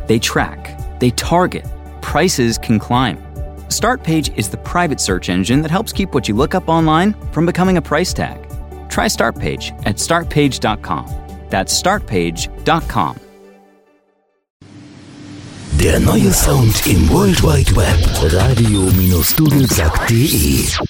They track, they target, prices can climb. Startpage is the private search engine that helps keep what you look up online from becoming a price tag. Try Startpage at startpage.com. That's startpage.com. Der neue Sound im World Wide Web. Radio-Dudelsack.de